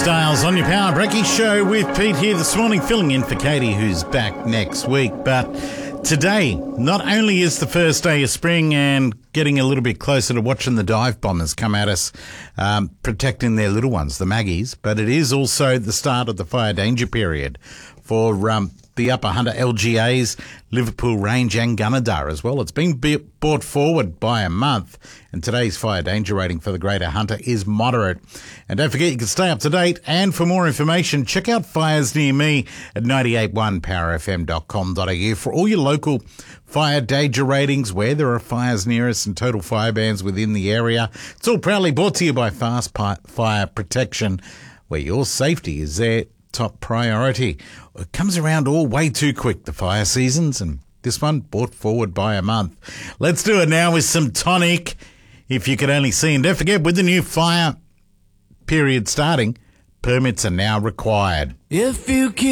Styles on your Power Breaky show with Pete here this morning, filling in for Katie, who's back next week. But today, not only is the first day of spring and getting a little bit closer to watching the dive bombers come at us, protecting their little ones, the Maggies, but it is also the start of the fire danger period for the Upper Hunter LGAs, Liverpool Range and Gunnedah as well. It's been brought forward by a month, and today's fire danger rating for the Greater Hunter is moderate. And don't forget, you can stay up to date, and for more information, check out Fires Near Me at 981powerfm.com.au for all your local fire danger ratings, where there are fires near us and total fire bans within the area. It's all proudly brought to you by Fast Fire Protection, where your safety is their top priority. It comes around all way too quick, the fire seasons, and this one brought forward by a month. Let's do it now with some tonic, if you could only see. And don't forget, with the new fire period starting, permits are now required. If you keep